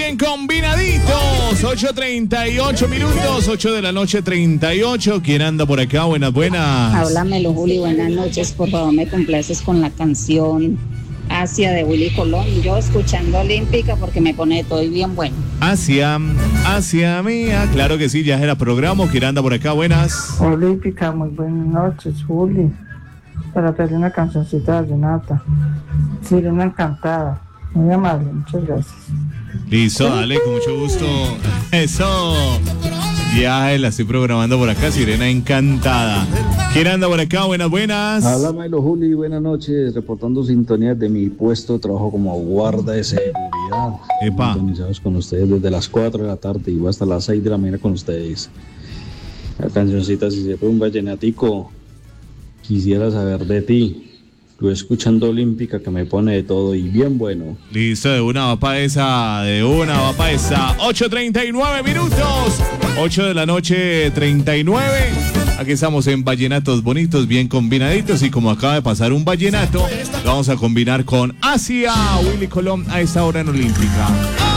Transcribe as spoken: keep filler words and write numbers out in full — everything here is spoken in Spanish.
bien combinaditos. ocho treinta y ocho minutos, ocho de la noche treinta y ocho. ¿Quién anda por acá? Buenas, buenas. Háblamelo, Juli, buenas noches. Por favor, me complaces con la canción Asia de Willy Colón. Yo escuchando Olímpica porque me pone todo bien bueno. Asia, Asia mía. Claro que sí, ya era programa. ¿Quién anda por acá? Buenas. Olímpica, muy buenas noches, Juli. Para pedir una cancioncita de Renata. Sirena Encantada. Muy amable, muchas gracias. Listo, dale, con mucho gusto. Eso. Ya la estoy programando por acá, Sirena Encantada. ¿Quién anda por acá? Buenas, buenas. Háblamelo, Juli, buenas noches. Reportando sintonía de mi puesto de trabajo como guarda de seguridad. Epa. Sintonizados con ustedes desde las cuatro de la tarde y voy hasta las seis de la mañana con ustedes. La cancioncita, si se fue un vallenatico, quisiera saber de ti. Yo escuchando Olímpica que me pone de todo y bien bueno. Listo, de una va pa' esa, de una va pa' esa. ocho treinta y nueve minutos, ocho de la noche treinta y nueve. Aquí estamos en vallenatos bonitos, bien combinaditos. Y como acaba de pasar un vallenato, lo vamos a combinar con Asia, Willy Colón a esta hora en Olímpica.